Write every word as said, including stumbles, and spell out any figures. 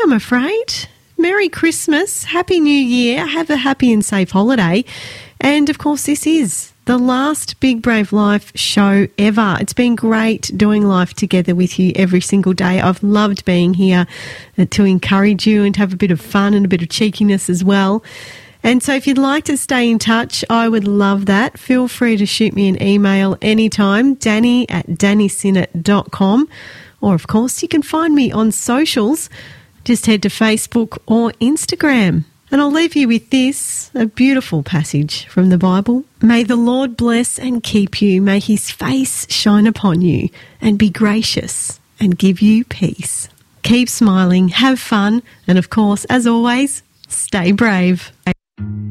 I'm afraid. Merry Christmas, Happy New Year, have a happy and safe holiday. And, of course, this is the last Big Brave Life show ever. It's been great doing life together with you every single day. I've loved being here to encourage you and to have a bit of fun and a bit of cheekiness as well. And so if you'd like to stay in touch, I would love that. Feel free to shoot me an email anytime, danny at danny sinnott dot com. Or, of course, you can find me on socials. Just head to Facebook or Instagram. And I'll leave you with this, a beautiful passage from the Bible. May the Lord bless and keep you. May his face shine upon you and be gracious and give you peace. Keep smiling, have fun, and of course, as always, stay brave.